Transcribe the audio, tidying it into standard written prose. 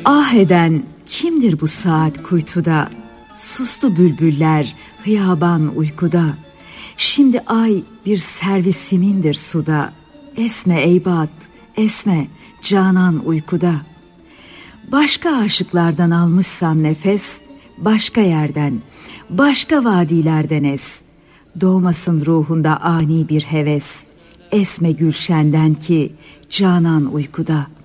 Ah eden kimdir bu saat kuytuda? Sustu bülbüller hıyaban uykuda. Şimdi ay bir servisimindir suda. Esme ey bat, esme canan uykuda. Başka aşıklardan almışsan nefes, başka yerden, başka vadilerden es. Doğmasın ruhunda ani bir heves. Esme gülşenden ki canan uykuda.